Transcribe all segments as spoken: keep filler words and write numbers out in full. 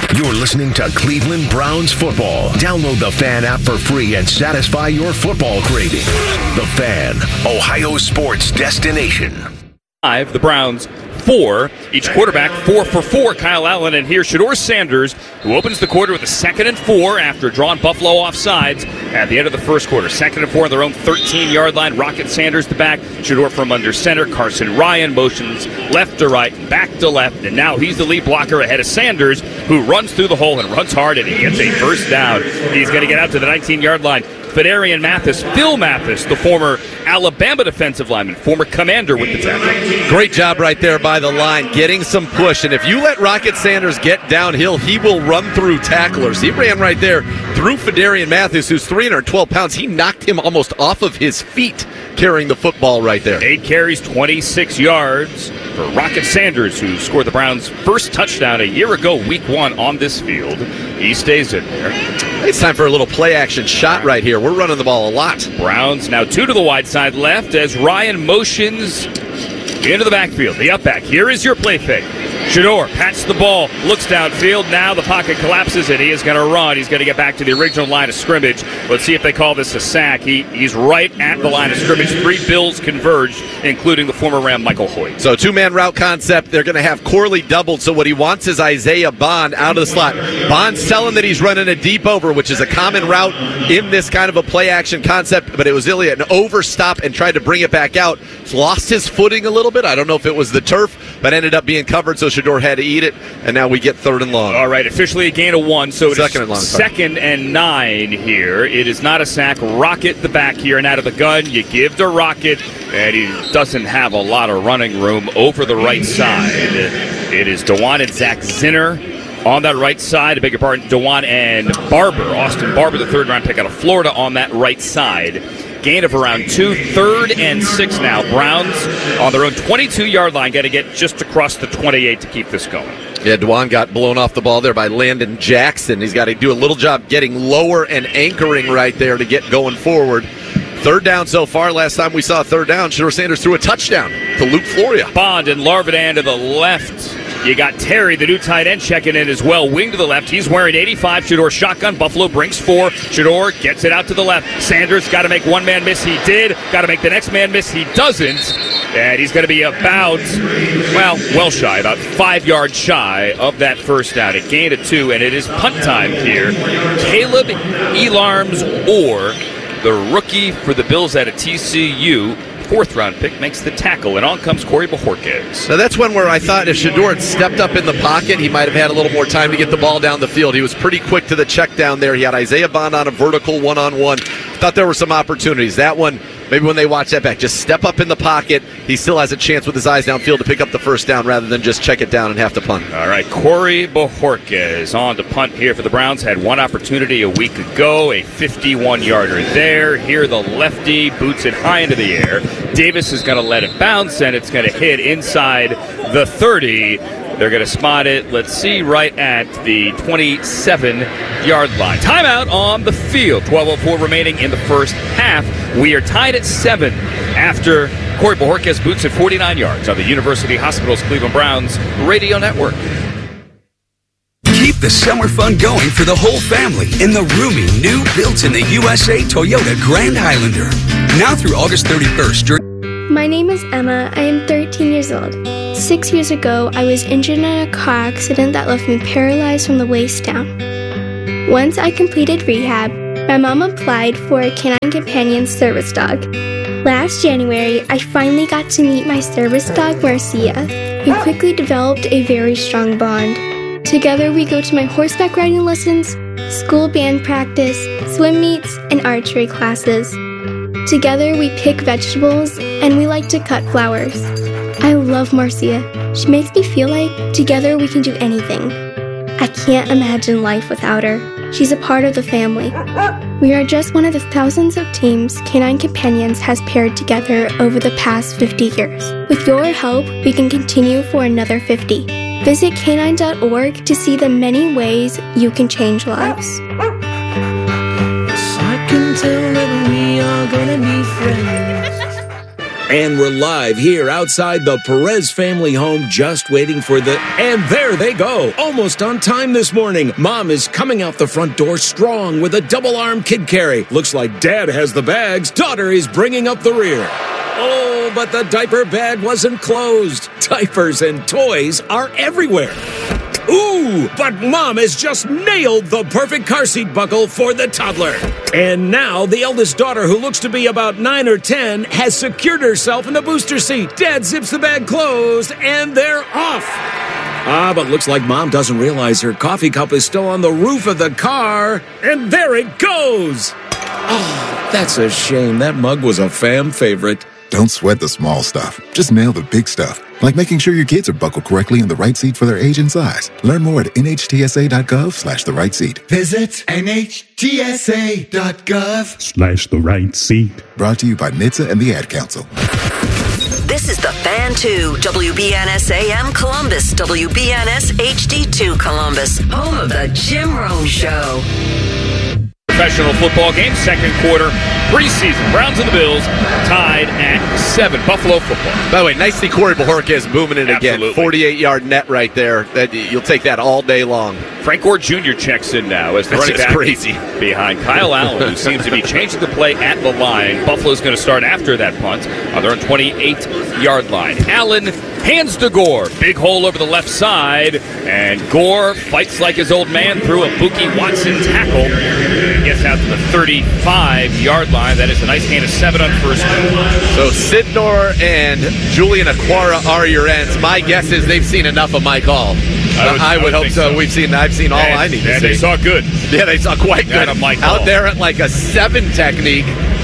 You're listening to Cleveland Browns football. Download the Fan app for free and satisfy your football craving. The Fan, Ohio sports destination. Five, the Browns four. Each quarterback four for four. Kyle Allen, and here's Shedeur Sanders, who opens the quarter with a second and four after drawing Buffalo off sides at the end of the first quarter. Second and four on their own thirteen-yard line. Rocket Sanders to back. Shedeur from under center. Carson Ryan motions left to right, back to left, and now he's the lead blocker ahead of Sanders, who runs through the hole and runs hard, and he gets a first down. He's going to get out to the nineteen-yard line. Phidarian Mathis, Phil Mathis, the former Alabama defensive lineman, former commander with the tackle. Great job right there by the line, getting some push. And if you let Rocket Sanders get downhill, he will run through tacklers. He ran right there through Phidarian Mathis, who's three hundred twelve pounds. He knocked him almost off of his feet carrying the football right there. Eight carries, twenty-six yards for Rocket Sanders, who scored the Browns' first touchdown a year ago, week one on this field. He stays in there. It's time for a little play-action shot right here. We're running the ball a lot. Browns now two to the wide side left as Ryan motions into the backfield. The up back. Here is your play fake. Shedeur pats the ball, looks downfield. Now the pocket collapses, and he is going to run. He's going to get back to the original line of scrimmage. Let's see if they call this a sack. He, he's right at the line of scrimmage. Three Bills converged, including the former Ram Michael Hoyt. So two-man route concept. They're going to have Corley doubled. So what he wants is Isaiah Bond out of the slot. Bond's telling that he's running a deep over, which is a common route in this kind of a play-action concept. But it was really an overstop and tried to bring it back out. Lost his footing a little bit. I don't know if it was the turf, but ended up being covered. So Shedeur had to eat it, and now we get third and long. All right, officially a gain of one, so it second is and long, second and nine here. It is not a sack. Rocket the back here, and out of the gun, you give to Rocket, and he doesn't have a lot of running room over the right side. It is Dewan and Zach Zinner on that right side. I beg your pardon, Dewan and Barber, Austin Barber, the third-round pick out of Florida on that right side. Gain of around two, third and six now. Browns on their own twenty-two-yard line. Got to get just across the twenty-eight to keep this going. Yeah, Dewan got blown off the ball there by Landon Jackson. He's got to do a little job getting lower and anchoring right there to get going forward. Third down so far. Last time we saw a third down, Shedeur Sanders threw a touchdown to Luke Floria. Bond and Larvidan to the left. You got Terry, the new tight end, checking in as well. Wing to the left. He's wearing eighty-five. Shedeur shotgun. Buffalo brings four. Shedeur gets it out to the left. Sanders got to make one man miss. He did. Got to make the next man miss. He doesn't. And he's going to be about, well, well shy, about five yards shy of that first down. A gain of two, and it is punt time here. Caleb Elarms, or the rookie for the Bills out of T C U, fourth-round pick, makes the tackle, and on comes Corey Bojorquez. Now that's one where I thought if Shedeur had stepped up in the pocket, he might have had a little more time to get the ball down the field. He was pretty quick to the check down there. He had Isaiah Bond on a vertical one-on-one. Thought there were some opportunities. That one, maybe when they watch that back, just step up in the pocket. He still has a chance with his eyes downfield to pick up the first down rather than just check it down and have to punt. All right, Corey Bojorquez on to punt here for the Browns. Had one opportunity a week ago, a fifty-one-yarder there. Here the lefty boots it high into the air. Davis is going to let it bounce, and it's going to hit inside the thirty. They're going to spot it, let's see, right at the twenty-seven-yard line. Timeout on the field. twelve oh four remaining in the first half. We are tied at seven after Corey Bojorquez boots at forty-nine yards on the University Hospitals Cleveland Browns radio network. Keep the summer fun going for the whole family in the roomy, new built-in-the U S A Toyota Grand Highlander. Now through August thirty-first. During My name is Emma. I am thirteen years old. Six years ago, I was injured in a car accident that left me paralyzed from the waist down. Once I completed rehab, my mom applied for a Canine Companion service dog. Last January, I finally got to meet my service dog, Marcia, who quickly developed a very strong bond. Together, we go to my horseback riding lessons, school band practice, swim meets, and archery classes. Together, we pick vegetables, and we like to cut flowers. I love Marcia. She makes me feel like together we can do anything. I can't imagine life without her. She's a part of the family. We are just one of the thousands of teams Canine Companions has paired together over the past fifty years. With your help, we can continue for another fifty. Visit canine dot org to see the many ways you can change lives. Yes, I can tell that we are gonna be friends. And we're live here outside the Perez family home, just waiting for the... And there they go, almost on time this morning. Mom is coming out the front door strong with a double-arm kid carry. Looks like Dad has the bags. Daughter is bringing up the rear. Oh, but the diaper bag wasn't closed. Diapers and toys are everywhere. Ooh, but Mom has just nailed the perfect car seat buckle for the toddler. And now the eldest daughter, who looks to be about nine or ten, has secured herself in the booster seat. Dad zips the bag closed, and they're off. Ah, but looks like Mom doesn't realize her coffee cup is still on the roof of the car. And there it goes. Oh, that's a shame. That mug was a fam favorite. Don't sweat the small stuff. Just nail the big stuff, like making sure your kids are buckled correctly in the right seat for their age and size. Learn more at nhtsa.gov slash the right seat. Visit nhtsa.gov slash the right seat. Brought to you by N H T S A and the Ad Council. This is the Fan two, W B N S A M Columbus, W B N S H D two Columbus, home of the Jim Rome Show. Professional football game, second quarter, preseason. Browns and the Bills tied at seven. Buffalo football. By the way, nicely Corey Bojorquez booming it again. forty-eight-yard net right there. That you'll take that all day long. Frank Gore Junior checks in now as the That's running back crazy. behind Kyle Allen, who seems to be changing the play at the line. Buffalo's going to start after that punt on their own twenty-eight-yard line. Allen hands to Gore. Big hole over the left side, and Gore fights like his old man through a Buki Watson tackle. Gets out to the thirty-five-yard line. That is a nice gain of seven on first down. So Sidnor and Julian Aquara are your ends. My guess is they've seen enough of Mike Hall. I would, I would, I would hope so. so. We've seen. I've seen all and, I need to and see. They saw good. Yeah, they saw quite good. Out, Mike out Hall. there at like a seven technique.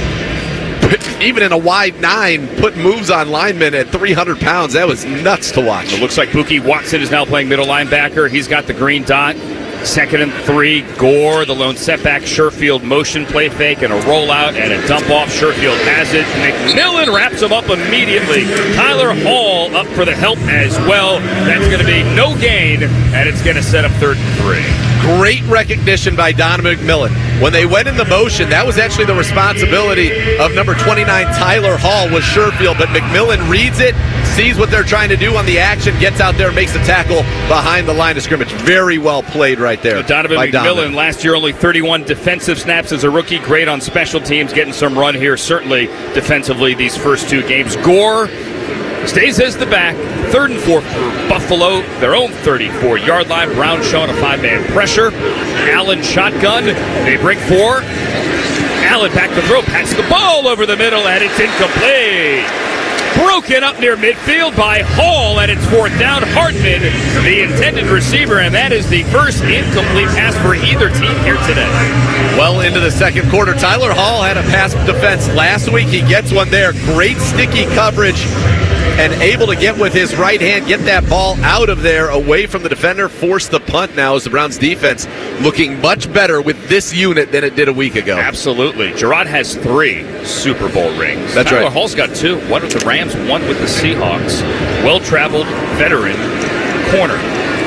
Even in a wide nine, put moves on linemen at three hundred pounds. That was nuts to watch. It looks like Buki Watson is now playing middle linebacker. He's got the green dot. Second and three, Gore, the lone setback. Sherfield motion play fake and a rollout and a dump off. Sherfield has it. McMillan wraps him up immediately. Tyler Hall up for the help as well. That's going to be no gain, and it's going to set up third and three. Great recognition by Donovan McMillan. When they went in the motion, that was actually the responsibility of number twenty-nine, Tyler Hall, was Sherfield. But McMillan reads it, sees what they're trying to do on the action, gets out there, makes the tackle behind the line of scrimmage. Very well played right there. So Donovan by McMillan, Donovan. last year only thirty-one defensive snaps as a rookie. Great on special teams, getting some run here, certainly defensively these first two games. Gore stays as the back. Third and four for Buffalo, their own thirty-four-yard line. Brown showing a five-man pressure. Allen shotgun. They break four. Allen back to throw, pats the ball over the middle, and it's incomplete. Broken up near midfield by Hall, and it's fourth down. Hardman, the intended receiver, and that is the first incomplete pass for either team here today. Well into the second quarter. Tyler Hall had a pass defense last week. He gets one there. Great sticky coverage and able to get with his right hand, get that ball out of there, away from the defender, force the punt now as the Browns defense looking much better with this unit than it did a week ago. Absolutely. Gerard has three Super Bowl rings. That's Tyler right. Hall's got two. One with the Rams, one with the Seahawks. Well-traveled veteran corner.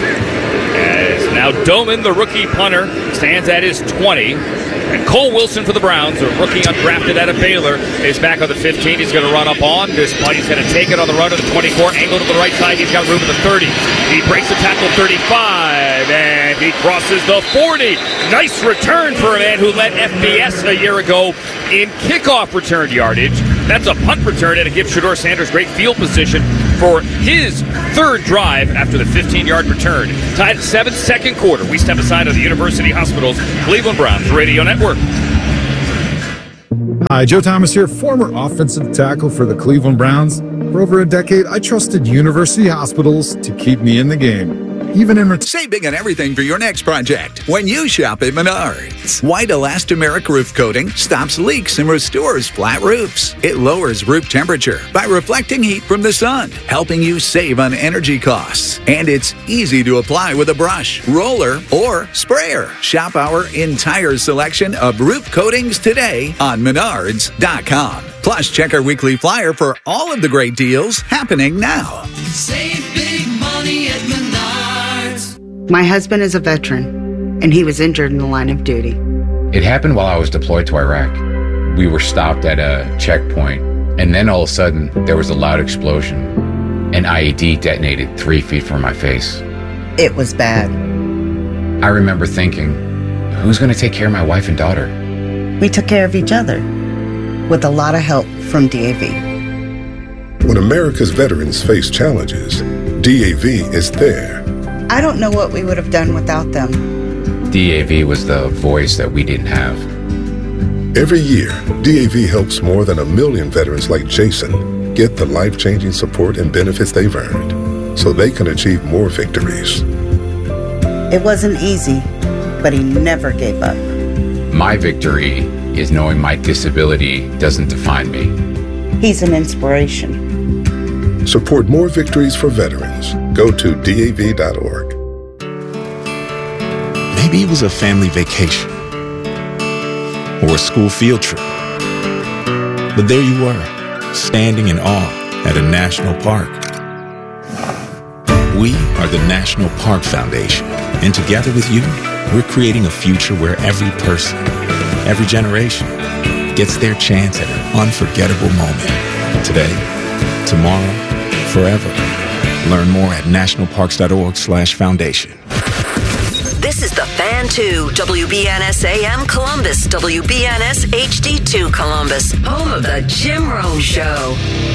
As now Doman, the rookie punter, stands at his twenty. And Cole Wilson for the Browns, a rookie undrafted out of Baylor, is back on the fifteen. He's going to run up on this punt. He's going to take it on the run to the twenty-four, angle to the right side. He's got room at the thirty. He breaks the tackle thirty-five, and he crosses the forty. Nice return for a man who led F B S a year ago in kickoff return yardage. That's a punt return, and it gives Shedeur Sanders great field position for his third drive after the fifteen-yard return. Tied at seven, second quarter. We step aside of the University Hospitals Cleveland Browns Radio Network. Hi, Joe Thomas here, former offensive tackle for the Cleveland Browns. For over a decade, I trusted University Hospitals to keep me in the game. Even in ret- Save big on everything for your next project when you shop at Menards. White elastomeric roof coating stops leaks and restores flat roofs. It lowers roof temperature by reflecting heat from the sun, helping you save on energy costs. And it's easy to apply with a brush, roller, or sprayer. Shop our entire selection of roof coatings today on Menards dot com. Plus, check our weekly flyer for all of the great deals happening now. Save big money at Menards. My husband is a veteran, and he was injured in the line of duty. It happened while I was deployed to Iraq. We were stopped at a checkpoint And then all of a sudden, there was a loud explosion. An I E D detonated three feet from my face. It was bad. I remember thinking, who's going to take care of my wife and daughter? We took care of each other with a lot of help from D A V. When America's veterans face challenges, D A V is there. I don't know what we would have done without them. D A V was the voice that we didn't have. Every year, D A V helps more than a million veterans like Jason get the life-changing support and benefits they've earned so they can achieve more victories. It wasn't easy, but he never gave up. My victory is knowing my disability doesn't define me. He's an inspiration. Support more victories for veterans. Go to D A V dot org. Maybe it was a family vacation or a school field trip. But there you were, standing in awe at a national park. We are the National Park Foundation, and together with you, we're creating a future where every person, every generation, gets their chance at an unforgettable moment. Today, tomorrow, forever. Learn more at nationalparks.org slash foundation. This is the Fan two, W B N S A M Columbus, W B N S H D two Columbus, home of the Jim Rome Show.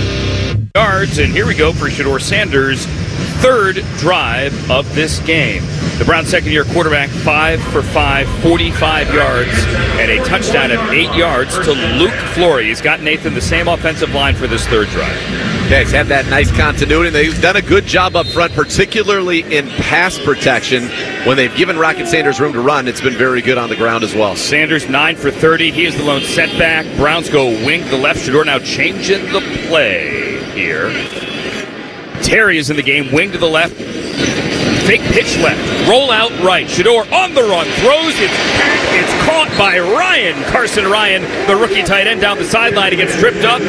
Yards, and here we go for Shedeur Sanders' third drive of this game. The Browns' second-year quarterback, five for five, forty-five yards, and a touchdown of eight yards to Luke Flory. He's got Nathan the same offensive line for this third drive. Yeah, he's had that nice continuity. They've done a good job up front, particularly in pass protection. When they've given Rocket Sanders room to run, it's been very good on the ground as well. Sanders, nine for thirty. He is the lone setback. Browns go wing to the left. Shedeur now changing the play here. Terry is in the game, wing to the left. Fake pitch left. Roll out right. Shedeur on the run. Throws. It's, it's caught by Ryan. Carson Ryan, the rookie tight end, down the sideline. He gets tripped up.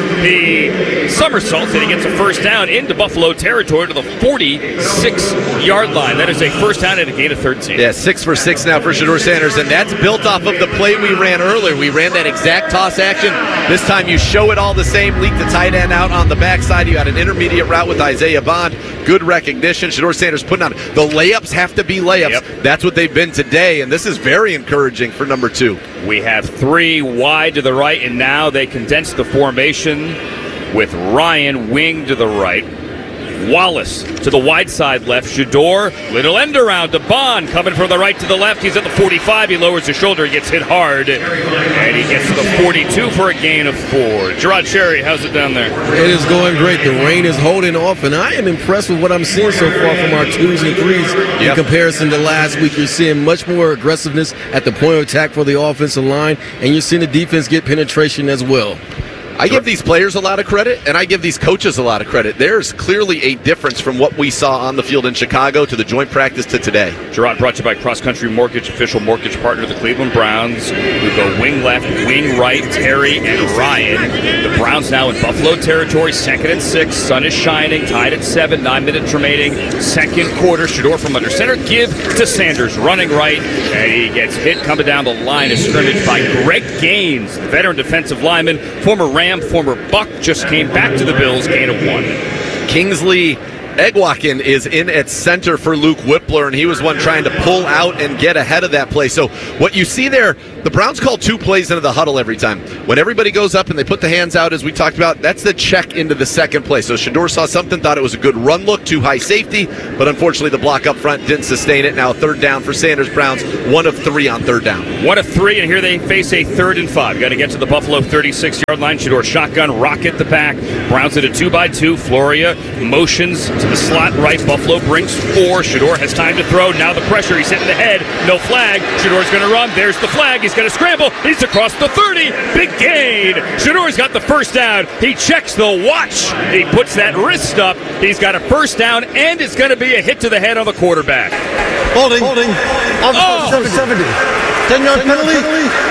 The somersault, and he gets a first down into Buffalo territory to the forty-six-yard line. That is a first down and a gain of thirteen. Yeah, six for six now for Shedeur Sanders, and that's built off of the play we ran earlier. We ran that exact toss action. This time you show it all the same. Leak the tight end out on the backside. You got an intermediate route with Isaiah Bond. Good recognition. Shedeur Sanders putting on the layups have to be layups. Yep. That's what they've been today, and this is very encouraging for number two. We have three wide to the right, and now they condense the formation with Ryan wing to the right. Wallace to the wide side left. Shedeur, little end around to Bond, coming from the right to the left. He's at the forty-five. He lowers his shoulder. He gets hit hard, and he gets to the forty-two for a gain of four. Gerard Cherry, how's it down there? It is going great. The rain is holding off, and I am impressed with what I'm seeing so far from our twos and threes Yep. in comparison to last week. You're seeing much more aggressiveness at the point of attack for the offensive line, and you're seeing the defense get penetration as well. I give these players a lot of credit, and I give these coaches a lot of credit. There's clearly a difference from what we saw on the field in Chicago to the joint practice to today. Gerard brought to you by Cross Country Mortgage, official mortgage partner of the Cleveland Browns, who go wing left, wing right, Terry and Ryan. The Browns now in Buffalo territory, second and six. Sun is shining, tied at seven, nine minutes remaining. Second quarter, Shedeur from under center, give to Sanders, running right, and he gets hit coming down the line of scrimmage by Greg Gaines, the veteran defensive lineman, former Ram, former Buck, just came back to the Bills, gain of one. Kingsley Egwakin is in at center for Luke Whippler, and he was one trying to pull out and get ahead of that play. So what you see there, the Browns call two plays into the huddle every time. When everybody goes up and they put the hands out, as we talked about, that's the check into the second play. So Shedeur saw something, thought it was a good run look, too high safety, but unfortunately the block up front didn't sustain it. Now third down for Sanders. Browns, one of three on third down. One of three, and here they face a third and five. Got to get to the Buffalo thirty-six-yard line. Shedeur shotgun, rocket the back. Browns at a two by two. Floria motions to the slot right. Buffalo brings four. Shedeur has time to throw. Now the pressure. He's hitting the head. No flag. Shedeur's going to run. There's the flag. He's going to scramble. He's across the thirty. Big gain. Shedeur's got the first down. He checks the watch. He puts that wrist up. He's got a first down, and it's going to be a hit to the head on the quarterback. Holding. Holding. Oh. seventy. ten-yard penalty.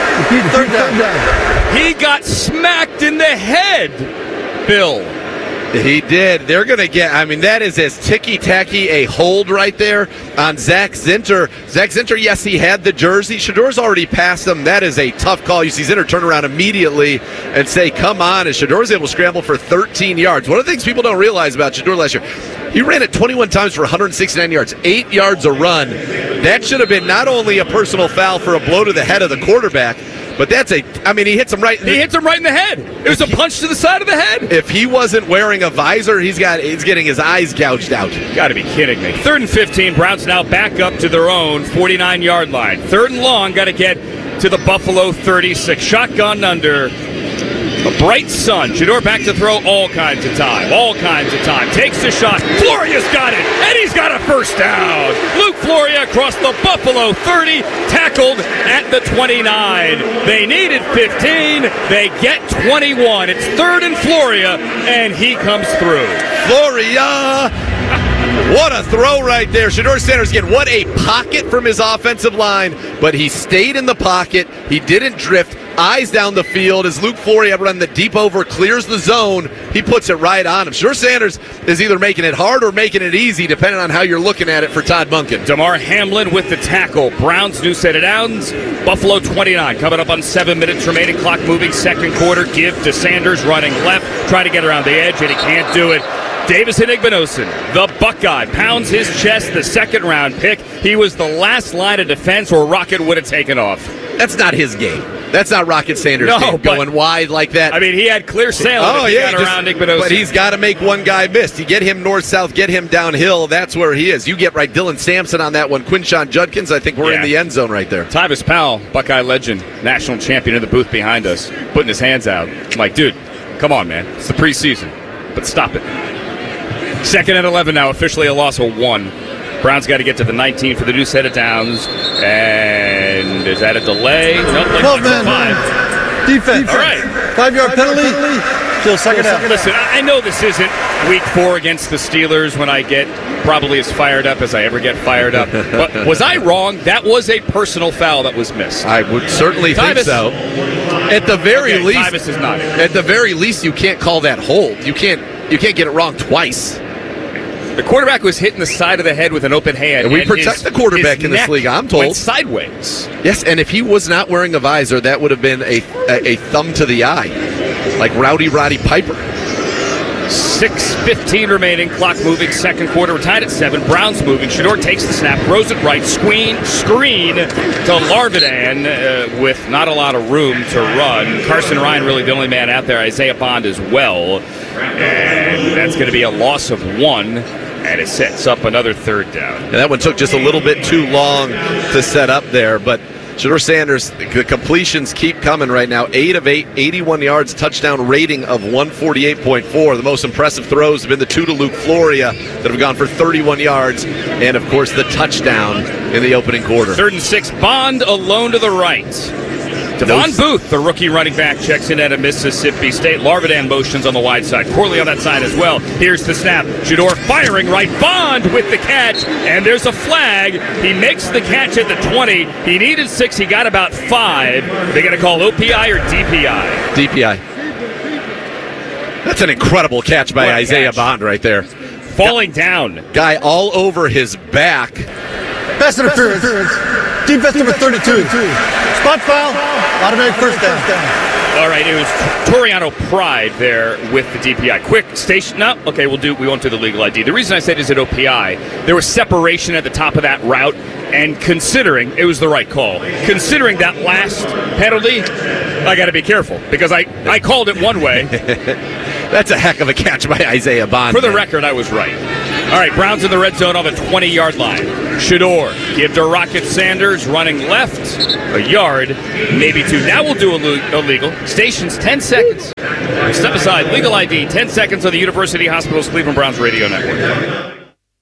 Third down. He got smacked in the head, Bill. He did. They're going to get, I mean, that is as ticky-tacky a hold right there on Zach Zinter. Zach Zinter, yes, he had the jersey. Shador's already passed him. That is a tough call. You see Zinter turn around immediately and say, come on, as Shador's able to scramble for thirteen yards. One of the things people don't realize about Shador last year, he ran it twenty-one times for one hundred sixty-nine yards, eight yards a run. That should have been not only a personal foul for a blow to the head of the quarterback, but that's a, I mean, he hits him right. He hits him right in the head. It was a punch to the side of the head. If he wasn't wearing a visor, he's got, he's getting his eyes gouged out. Got to be kidding me. Third and fifteen, Browns now back up to their own forty-nine-yard line. Third and long, got to get to the Buffalo thirty-six. Shotgun under. A bright sun. Shador back to throw all kinds of time. All kinds of time. Takes the shot. Floria's got it. And he's got a first down. Luke Floria across the Buffalo thirty. Tackled at the twenty-nine. They needed fifteen. They get twenty-one. It's third and Floria. And he comes through. Floria. What a throw right there. Shador Sanders, again, what a pocket from his offensive line. But he stayed in the pocket. He didn't drift. Eyes down the field as Luke Floria run the deep over, clears the zone. He puts it right on him. Shador Sanders is either making it hard or making it easy, depending on how you're looking at it for Todd Monken. Damar Hamlin with the tackle. Browns new set of downs. Buffalo twenty-nine. Coming up on seven minutes remaining. Clock moving. Second quarter. Give to Sanders running left. Try to get around the edge, and he can't do it. Davison Igbinosun, the Buckeye, pounds his chest, the second round pick. He was the last line of defense or Rocket would have taken off. That's not his game. That's not Rocket Sanders' no, game, going wide like that. I mean, he had clear sailing oh, if he yeah, got just, around Igbinosun. But he's got to make one guy miss. You get him north-south, get him downhill, that's where he is. You get right Dylan Sampson on that one. Quinshon Judkins, I think we're yeah. in the end zone right there. Tyvis Powell, Buckeye legend, national champion in the booth behind us, putting his hands out. I'm like, dude, come on, man. It's the preseason, but stop it. Second and eleven now, officially a loss of one. Browns got to get to the nineteen for the new set of downs. And is that a delay? Nope, like twelve man. Five. Defense. All right. Five-yard penalty. Still second half. Listen, I know this isn't week four against the Steelers when I get probably as fired up as I ever get fired up. But was I wrong? That was a personal foul that was missed. I would certainly Tyvis, think so. At the very okay, least, Tyvis is not it. At the very least, you can't call that hold. You can't. You can't get it wrong twice. The quarterback was hitting the side of the head with an open hand. And we and protect his, the quarterback in this league, I'm told. Went sideways. Yes, and if he was not wearing a visor, that would have been a, a, a thumb to the eye, like Rowdy Roddy Piper. six fifteen remaining, clock moving, second quarter. We're tied at seven. Browns moving. Shador takes the snap, throws it right, screen, screen to Larvidan uh, with not a lot of room to run. Carson Ryan really the only man out there. Isaiah Bond as well. And that's going to be a loss of one. And it sets up another third down. And that one took just a little bit too long to set up there, but Shador Sanders, the completions keep coming right now. eight of eight, eighty-one yards, touchdown rating of one forty-eight point four. The most impressive throws have been the two to Luke Floria that have gone for thirty-one yards, and, of course, the touchdown in the opening quarter. Third and six, Bond alone to the right. Devon Booth, the rookie running back, checks in out of Mississippi State. Larvidan motions on the wide side. Corley on that side as well. Here's the snap. Shador firing right. Bond with the catch. And there's a flag. He makes the catch at the twenty. He needed six. He got about five. They going to call O P I or D P I? D P I. That's an incredible catch by Isaiah catch. Bond right there. Falling Guy, down. Guy all over his back. Pass interference. Defense number thirty-two. Spot foul. Automatic first down. All right, it was Toriano Pride there with the D P I. Quick station. No, okay, we'll do. We won't do the legal I D. The reason I said is at O P I, there was separation at the top of that route, and considering it was the right call, considering that last penalty, I got to be careful because I, I called it one way. That's a heck of a catch by Isaiah Bond. For the man. record, I was right. All right, Browns in the red zone on the twenty-yard line. Shador, give to Rocket Sanders, running left, a yard, maybe two. Now we'll do illegal. Stations, ten seconds. Step aside, legal I D, ten seconds on the University Hospitals Cleveland Browns radio network.